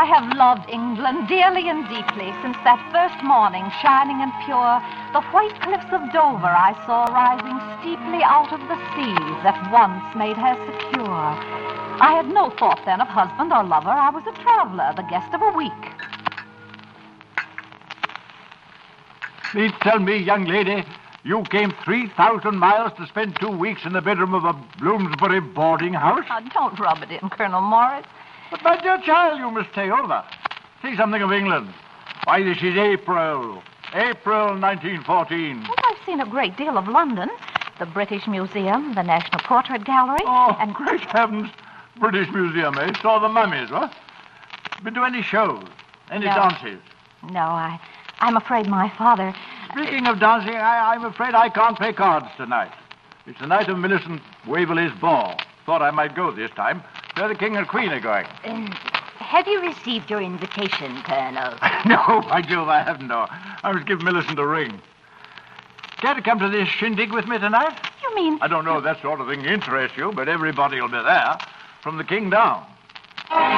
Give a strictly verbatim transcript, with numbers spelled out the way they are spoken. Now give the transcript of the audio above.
I have loved England dearly and deeply since that first morning, shining and pure, the white cliffs of Dover I saw rising steeply out of the seas that once made her secure. I had no thought then of husband or lover. I was a traveler, the guest of a week. Please tell me, young lady, you came three thousand miles to spend two weeks in the bedroom of a Bloomsbury boarding house? Oh, don't rub it in, Colonel Morris. But, my dear child, you must stay over. See something of England. Why, this is April. April nineteen fourteen. Well, I've seen a great deal of London. The British Museum, the National Portrait Gallery. Oh, and great heavens. British Museum, eh? Saw the mummies, what? Been to any shows? Any No. dances? No, I, I'm afraid my father... Speaking of dancing, I, I'm afraid I can't play cards tonight. It's the night of Millicent Waverley's ball. Thought I might go this time. Where the King and Queen are going. Um, have you received your invitation, Colonel? No, by Jove, I haven't, no. I was giving Millicent a ring. Care to come to this shindig with me tonight? You mean... I don't know if that sort of thing interests you, but everybody will be there, from the King down.